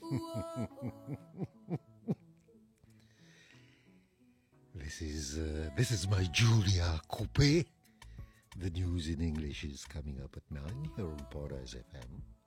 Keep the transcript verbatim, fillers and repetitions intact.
This is uh, this is my Julia Coupe. The news in English is coming up at nine here on Paradise F M.